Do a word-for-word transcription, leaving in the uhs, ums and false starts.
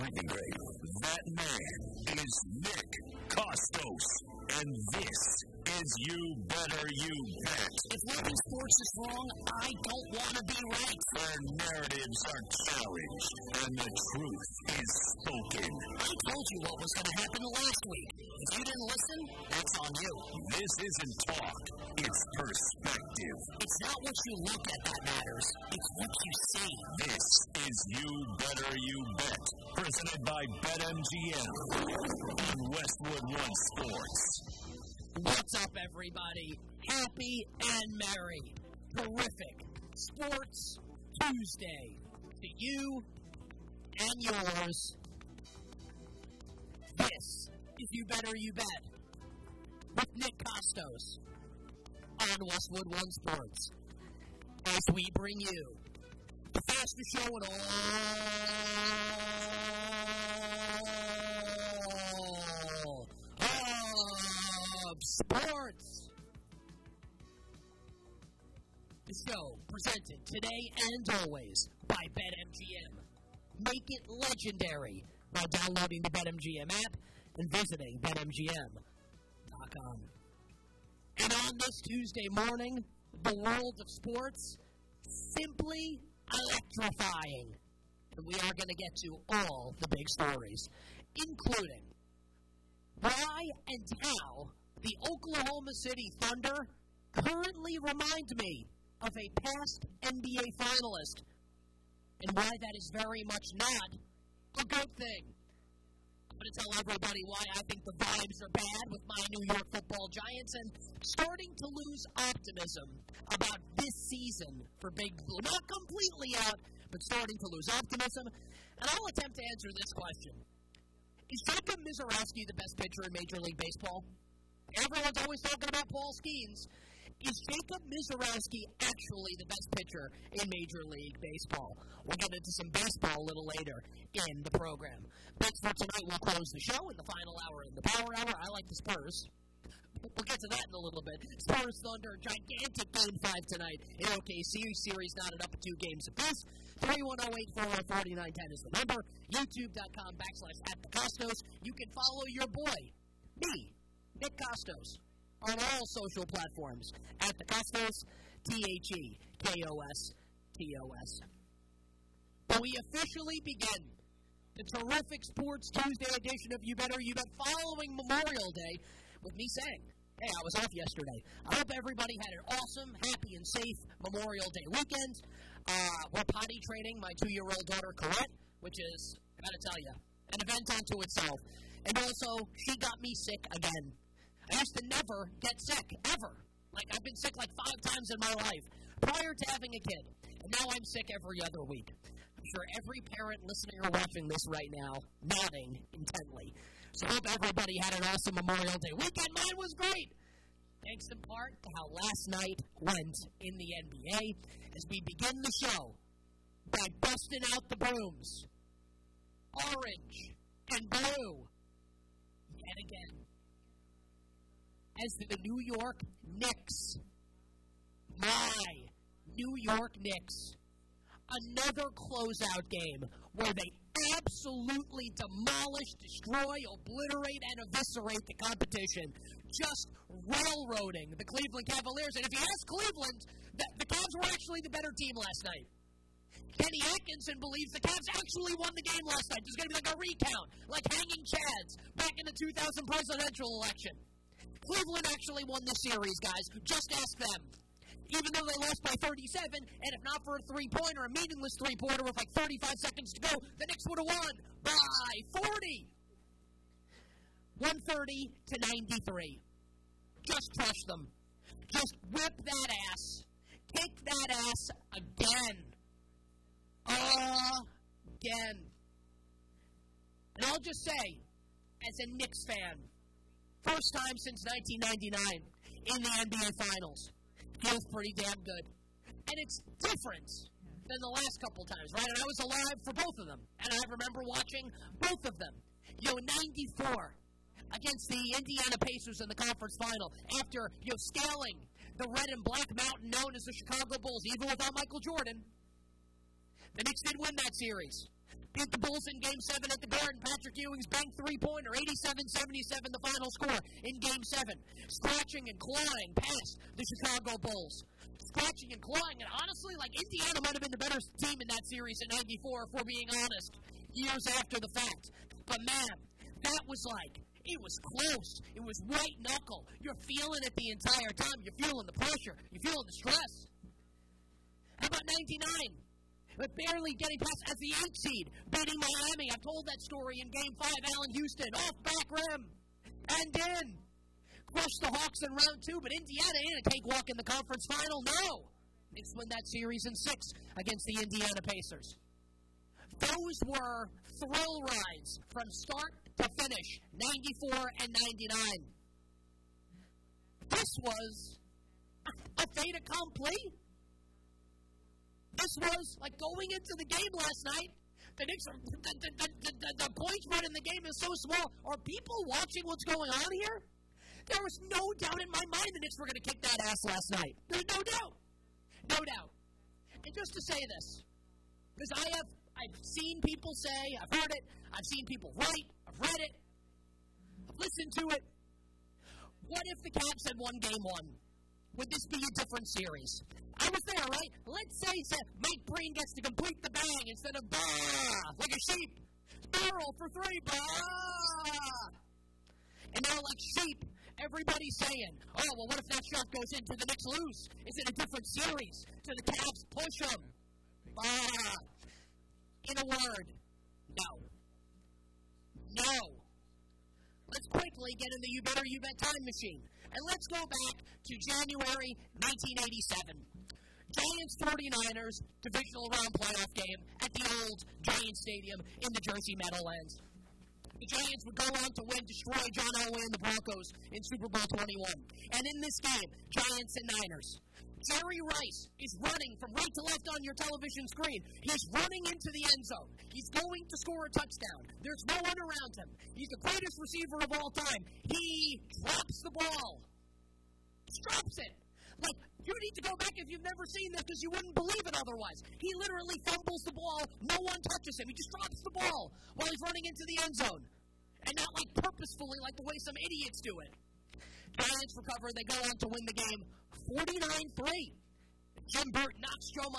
Sleeping great. That man is Nick Kostos, and this is You Better You Bet. If Logan Sports is wrong, I don't want to be right. Where narratives are challenged and the truth is spoken. I told you what was going to happen last week. If you didn't listen, that's on you. This isn't talk, it's perspective. It's not what you look at that matters. It's what you see. This is You Better You Bet, presented by BetMGM on Westwood One Sports. What's up, everybody? Happy and merry. Terrific Sports Tuesday to you and yours. This is You Better You Bet with Nick Kostos on Westwood One Sports as we bring you the fastest show in all of sports. The show presented today and always by BetMGM. Make it legendary by downloading the BetMGM app and visiting Bet M G M dot com. And on this Tuesday morning, the world of sports simply electrifying. And we are going to get to all the big stories, including why and how the Oklahoma City Thunder currently remind me of a past N B A finalist, and why that is very much not a good thing. I'm going to tell everybody why I think the vibes are bad with my New York Football Giants and starting to lose optimism about this season for Big Blue. Not completely out, but starting to lose optimism. And I'll attempt to answer this question. Is Jacob Misiorowski the best pitcher in Major League Baseball? Everyone's always talking about Paul Skeens. Is Jacob Misiorowski actually the best pitcher in Major League Baseball? We'll get into some baseball a little later in the program. Bets for tonight will close the show in the final hour. In the power hour, I like the Spurs. We'll get to that in a little bit. Spurs Thunder, gigantic game five tonight in O K C. Series knotted up at two games apiece. three one zero eight four one four nine one zero is the number. YouTube.com backslash at the Kostos. You can follow your boy, me, Nick Kostos, on all social platforms at the Kostos, T H E K O S T O S. But we officially begin the terrific Sports Tuesday edition of You Better You Bet following Memorial Day with me saying, hey, I was off yesterday. I hope everybody had an awesome, happy, and safe Memorial Day weekend. Uh, we're potty training my two-year-old daughter, Colette, which is, I gotta tell you, an event unto itself. And also, she got me sick again. I used to never get sick, ever. Like, I've been sick like five times in my life prior to having a kid. And now I'm sick every other week. I'm sure every parent listening or watching this right now nodding intently. So I hope everybody had an awesome Memorial Day weekend. Mine was great. Thanks in part to how last night went in the N B A as we begin the show by busting out the brooms. Orange and blue. Yet again. As the New York Knicks, my New York Knicks, another closeout game where they absolutely demolish, destroy, obliterate, and eviscerate the competition, just railroading the Cleveland Cavaliers. And if you ask Cleveland, the, the Cavs were actually the better team last night. Kenny Atkinson believes the Cavs actually won the game last night. There's going to be like a recount, like hanging chads back in the two thousand presidential election. Cleveland actually won this series, guys. Just ask them. Even though they lost by thirty-seven, and if not for a three-pointer, a meaningless three-pointer with like thirty-five seconds to go, the Knicks would have won by forty. one thirty to ninety-three. Just crush them. Just whip that ass. Kick that ass again. Again. And I'll just say, as a Knicks fan, first time since nineteen ninety-nine in the N B A Finals. Feels pretty damn good. And it's different than the last couple times, right? And I was alive for both of them. And I remember watching both of them. You know, ninety-four against the Indiana Pacers in the conference final after, you know, scaling the red and black mountain known as the Chicago Bulls, even without Michael Jordan. The Knicks did win that series. Beat the Bulls in Game seven at the Garden. Patrick Ewing's banked three-pointer, eighty-seven seventy-seven the final score in Game seven. Scratching and clawing past the Chicago Bulls. Scratching and clawing, and honestly, like, Indiana might have been the better team in that series in ninety-four, if we're being honest, years after the fact. But, man, that was like, it was close. It was white knuckle. You're feeling it the entire time. You're feeling the pressure. You're feeling the stress. How about ninety-nine? But barely getting past as the eighth seed, beating Miami. I've told that story in Game five. Allen Houston, off back rim, and in. Crushed the Hawks in round two, but Indiana ain't a cakewalk in the conference final. No. Knicks win that series in six against the Indiana Pacers. Those were thrill rides from start to finish, ninety-four and ninety-nine. This was a fait accompli. This was like going into the game last night. The Knicks, are, the, the, the, the, the point spread in the game is so small. Are people watching what's going on here? There was no doubt in my mind the Knicks were going to kick that ass last night. There's no doubt. No doubt. And just to say this, because I have I've seen people say, I've heard it, I've seen people write, I've read it, I've listened to it. What if the Cavs had won game one? Would this be a different series? I was there, right? Let's say that Mike Breen gets to complete the bang instead of bah, like a sheep. Barrel for three, bah! And now, like sheep, everybody's saying, oh, well, what if that shot goes in? Do the Knicks lose? Is it a different series? Do the Cavs push them? Bah! In a word, no. No. Let's quickly get in the You Better You Bet time machine. And let's go back to January nineteen eighty-seven. Giants forty-niners divisional round playoff game at the old Giant Stadium in the Jersey Meadowlands. The Giants would go on to win, destroy John Elway and the Broncos in Super Bowl twenty-one. And in this game, Giants and Niners, Jerry Rice is running from right to left on your television screen. He's running into the end zone. He's going to score a touchdown. There's no one around him. He's the greatest receiver of all time. He drops the ball. Just drops it. Like, you need to go back if you've never seen this because you wouldn't believe it otherwise. He literally fumbles the ball. No one touches him. He just drops the ball while he's running into the end zone. And not, like, purposefully like the way some idiots do it. Giants recover. They go on to win the game forty-nine three. Jim Burt knocks Joe